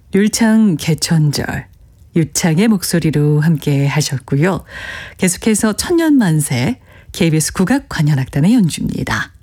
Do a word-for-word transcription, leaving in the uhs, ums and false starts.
율창 개천절, 유창의 목소리로 함께 하셨고요. 계속해서 천년만세 케이비에스 국악관현악단의 연주입니다.